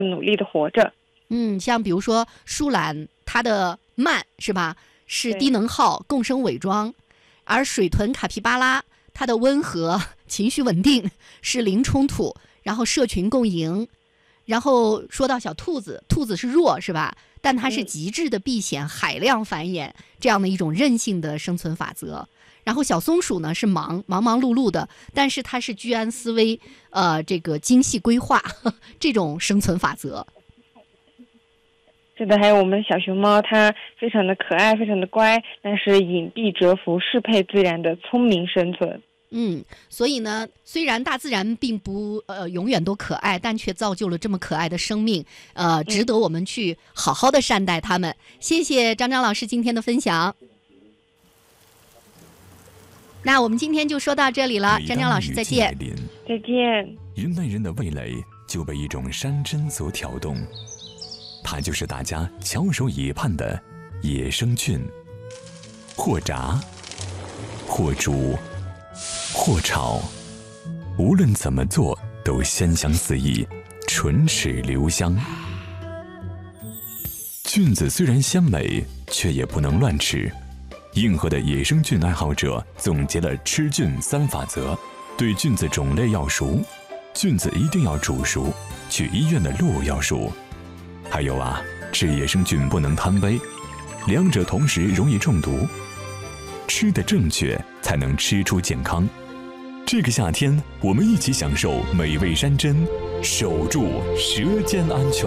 努力的活着。 像比如说舒兰，它的慢是吧，是低能耗，共生伪装；而水豚卡皮巴拉，它的温和，情绪稳定，是零冲突，然后社群共赢。然后说到小兔子，兔子是弱是吧？但它是极致的避险，海量繁衍，这样的一种韧性的生存法则。然后小松鼠呢是忙碌碌的，但是它是居安思危，这个精细规划这种生存法则。 是的，还有我们小熊猫，它非常的可爱，非常的乖，但是隐蔽蛰伏，适配自然的聪明生存。 所以呢，虽然大自然并不永远都可爱，但却造就了这么可爱的生命，值得我们去好好的善待它们。谢谢张老师今天的分享。那我们今天就说到这里了，张老师再见。 再见。 云南人的味蕾就被一种山珍所挑动，它就是大家翘首以盼的野生菌，或炸，或煮，或炒，无论怎么做都鲜香四溢，唇齿留香。菌子虽然鲜美，却也不能乱吃。硬核的野生菌爱好者总结了吃菌3法则：对菌子种类要熟，菌子一定要煮熟，去医院的路要熟。还有吃野生菌不能贪杯，两者同时容易中毒。吃得正确，才能吃出健康。这个夏天，我们一起享受美味山珍，守住舌尖安全。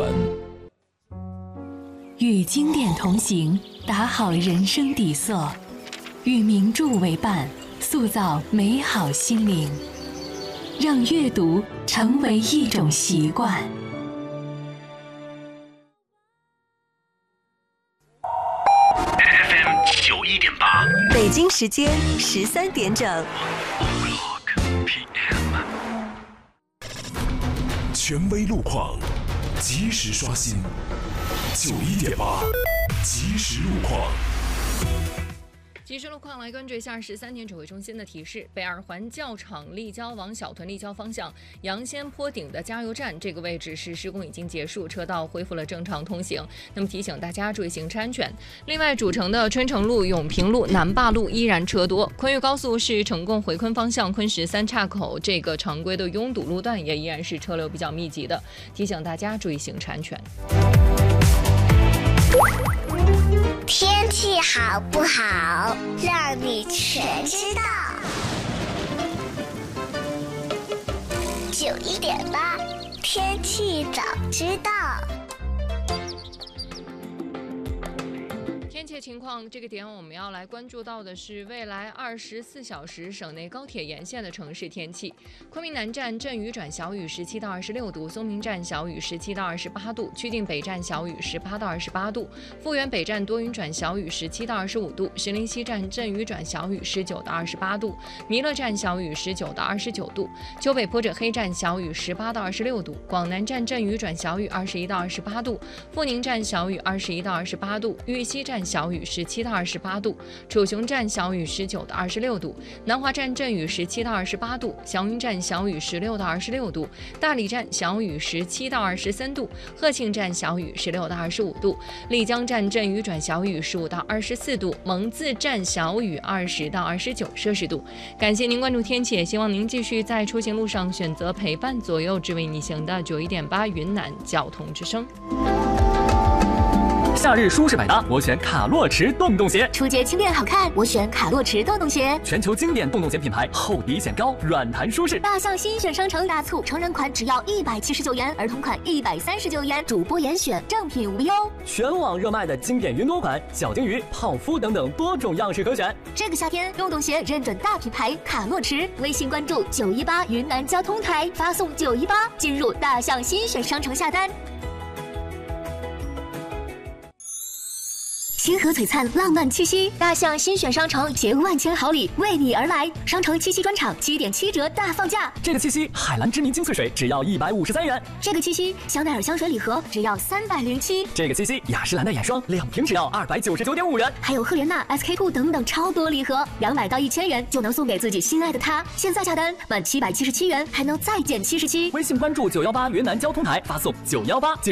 与经典同行，打好人生底色；与名著为伴，塑造美好心灵。让阅读成为一种习惯。 FM 91.8， 北京时间13点整。 权威路况，及时刷新。91.8，即时路况。 即时路况来关注一下13点指挥中心的提示：北二环教场立交往小屯立交方向杨仙坡顶的加油站这个位置是施工已经结束，车道恢复了正常通行。那么提醒大家注意行车安全。另外，主城的春城路、永平路、南坝路依然车多，昆越高速是成贡回昆方向昆石3岔口这个常规的拥堵路段也依然是车流比较密集的，提醒大家注意行车安全。 天气好不好，让你全知道。91.8，天气早知道。 天气情况，这个点我们要来关注到的是未来24小时省内高铁沿线的城市天气。昆明南站阵雨转小雨17到26度，松明站小雨17到28度，曲靖北站小雨18到28度，富源北站多云转小雨17到25度，石林西站阵雨转小雨19到28度，弥勒站小雨19到29度，九北坡者黑站小雨18到26度，广南站阵雨转小雨21到28度，阜宁站小雨21到28度，玉溪站小雨17到28度，楚雄站小雨19到26度，南华站阵雨17到28度，祥云站小雨16到26度，大理站小雨17到23度，鹤庆站小雨16到25度，丽江站阵雨转小雨15到24度，蒙自站小雨20到29摄氏度。感谢您关注天气，也希望您继续在出行路上选择陪伴左右只为你行的91.8云南交通之声。 夏日舒适百搭，我选卡洛驰洞洞鞋； 出街轻便好看，我选卡洛驰洞洞鞋。 全球经典洞洞鞋品牌，厚底显高，软弹舒适。 大象新选商城大促，成人款只要179元，儿童款139元，主播严选，正品无忧。 全网热卖的经典云朵款、小金鱼、泡芙等等多种样式可选。 这个夏天，洞洞鞋认准大品牌卡洛驰，微信关注918云南交通台，发送918进入大象新选商城下单。星河璀璨，浪漫气息，大象新选商城携万千好礼为你而来。商城七夕专场7.7折大放价， 这个七夕海蓝之谜精粹水只要153元， 这个七夕香奈儿香水礼盒只要307， 这个七夕雅诗兰黛眼霜2瓶只要299.5元， 还有赫莲娜、SK-2等等超多礼盒，200到1000元就能送给自己心爱的他。现在下单满777元还能再减77。 微信关注918云南交通台，发送918进